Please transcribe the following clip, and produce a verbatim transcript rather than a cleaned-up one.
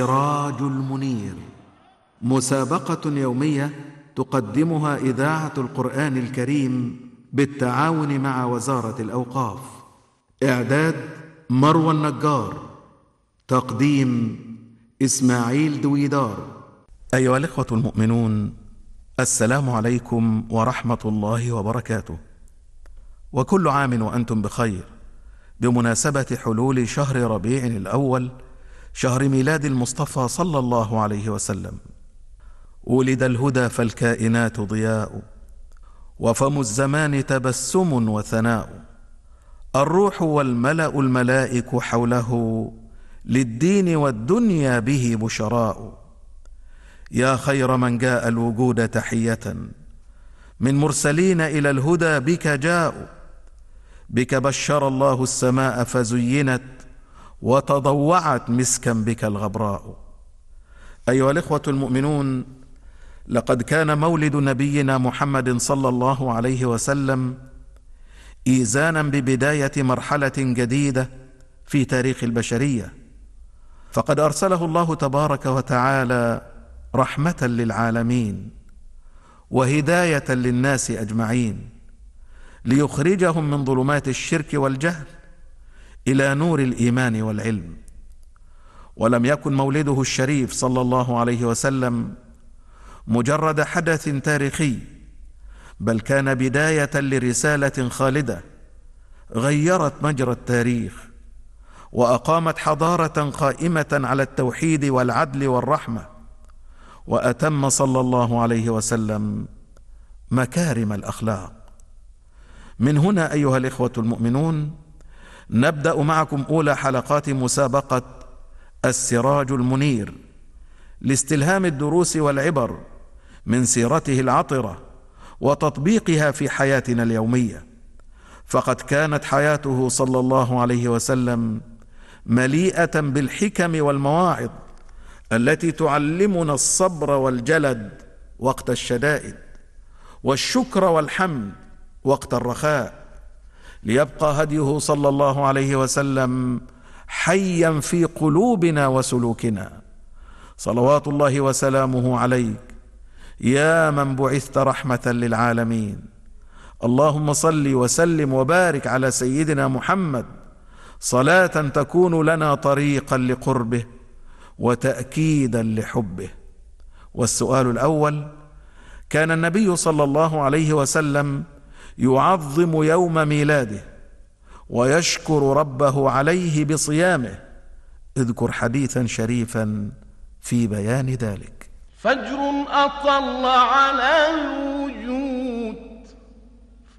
السراج المنير، مسابقة يومية تقدمها إذاعة القرآن الكريم بالتعاون مع وزارة الأوقاف. إعداد مروى النجار، تقديم إسماعيل دويدار. أيها الإخوة المؤمنون، السلام عليكم ورحمة الله وبركاته، وكل عام وأنتم بخير بمناسبة حلول شهر ربيع الأول، شهر ميلاد المصطفى صلى الله عليه وسلم. ولد الهدى فالكائنات ضياء، وفم الزمان تبسم وثناء. الروح والملأ الملائك حوله، للدين والدنيا به بشراء. يا خير من جاء الوجود تحية، من مرسلين إلى الهدى بك جاءوا. بك بشر الله السماء فزينت، وتضوعت مسكا بك الغبراء. أيها الإخوة المؤمنون، لقد كان مولد نبينا محمد صلى الله عليه وسلم إيزانا ببداية مرحلة جديدة في تاريخ البشرية، فقد أرسله الله تبارك وتعالى رحمة للعالمين وهداية للناس أجمعين، ليخرجهم من ظلمات الشرك والجهل إلى نور الإيمان والعلم. ولم يكن مولده الشريف صلى الله عليه وسلم مجرد حدث تاريخي، بل كان بداية لرسالة خالدة غيرت مجرى التاريخ، وأقامت حضارة قائمة على التوحيد والعدل والرحمة، وأتم صلى الله عليه وسلم مكارم الأخلاق. من هنا أيها الإخوة المؤمنون، نبدأ معكم أولى حلقات مسابقة السراج المنير لاستلهام الدروس والعبر من سيرته العطرة وتطبيقها في حياتنا اليومية. فقد كانت حياته صلى الله عليه وسلم مليئة بالحكم والمواعظ التي تعلمنا الصبر والجلد وقت الشدائد، والشكر والحمد وقت الرخاء، ليبقى هديه صلى الله عليه وسلم حيا في قلوبنا وسلوكنا. صلوات الله وسلامه عليك يا من بعثت رحمة للعالمين. اللهم صل وسلم وبارك على سيدنا محمد، صلاة تكون لنا طريقا لقربه وتأكيدا لحبه. والسؤال الأول: كان النبي صلى الله عليه وسلم يعظم يوم ميلاده ويشكر ربه عليه بصيامه. اذكر حديثا شريفا في بيان ذلك. فجر أطل على